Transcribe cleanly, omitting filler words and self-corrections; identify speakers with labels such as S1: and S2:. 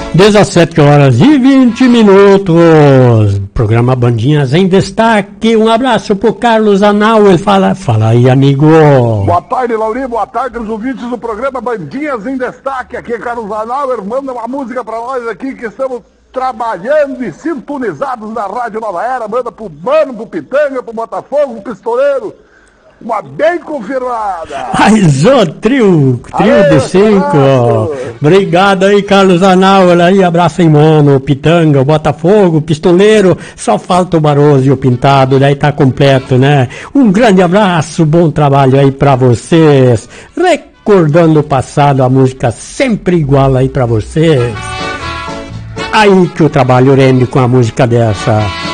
S1: 17h20. Programa Bandinhas em Destaque. Um abraço pro Carlos Anauer. Fala aí, amigo.
S2: Boa tarde, Laurinho. Boa tarde aos ouvintes do programa Bandinhas em Destaque. Aqui é Carlos Anauer. Manda uma música pra nós aqui que estamos trabalhando e sintonizados na Rádio Nova Era. Manda pro Mano, pro Pitanga, pro Botafogo, pro Pistoleiro. Uma bem confirmada.
S1: Mais um trio de 5. Obrigado aí, Carlos Anauer. Aí, abraço aí, Mano, Pitanga, o Botafogo, o Pistoleiro. Só falta o Barroso e o Pintado, daí tá completo, né? Um grande abraço, bom trabalho aí pra vocês. Recordando o passado, a música sempre igual aí pra vocês. Aí que o trabalho rende com a música dessa.